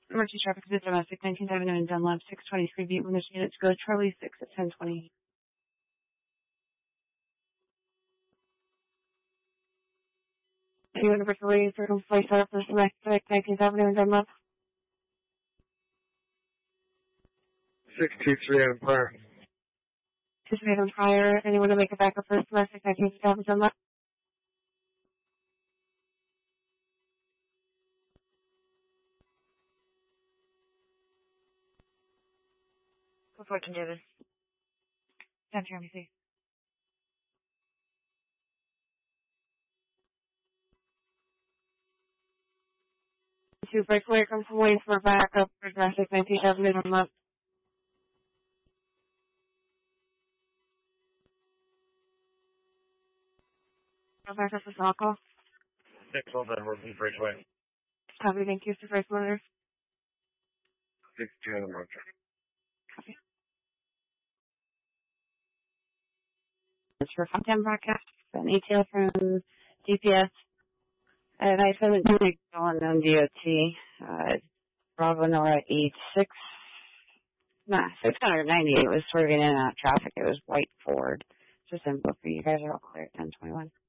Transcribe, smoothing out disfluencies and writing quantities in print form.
Emergency traffic is domestic, 19th Avenue and Dunlap, 623 Beat when there's units go Charlie 6 at 1020. Anyone waiting for a place out for domestic, 19th Avenue and Dunlap? 623 Empire. 623 Empire. Anyone to make a backup for domestic, 19th Avenue and Dunlap? Before I can do this. Down here, let me see. Two breakaway comes from waiting for a backup for domestic, 19th Avenue and Dunlap. No backup for Saco. 617 Northeast Raceway. Copy, thank you, Supervisor Monitor. 62 Roger. Copy. It's for Fountain Broadcast, an ATL from GPS. And I sent it to the unknown DOT, Bravo Nora 690. It was swerving in and out of traffic. It was white Ford. Just info for you guys are all clear at 1021.